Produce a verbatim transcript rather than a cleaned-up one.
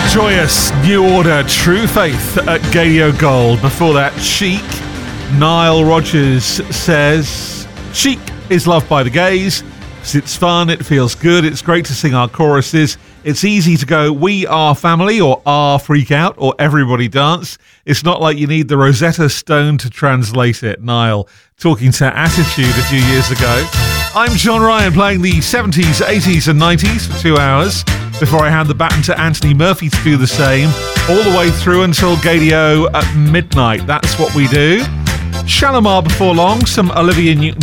Joyous, New Order, True Faith at Gadio Gold. Before that, Chic. Nile Rodgers says, Chic is loved by the gays because it's fun, it feels good, it's great to sing our choruses. It's easy to go, we are family, or are freak out, or everybody dance. It's not like you need the Rosetta Stone to translate it. Nile, talking to Attitude a few years ago. I'm John Ryan, playing the seventies, eighties and nineties for two hours before I hand the baton to Anthony Murphy to do the same, all the way through until Gadio at midnight. That's what we do. Shalimar before long, some Olivia Newton